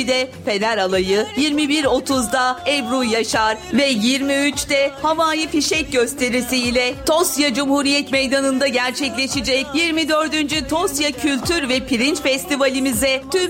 de Fener Alayı, 21.30'da Ebru Yaşar ve 23'te havai fişek gösterisiyle Tosya Cumhuriyet Meydanı'nda gerçekleşecek 24. Tosya Kültür ve Pirinç Festivalimize tüm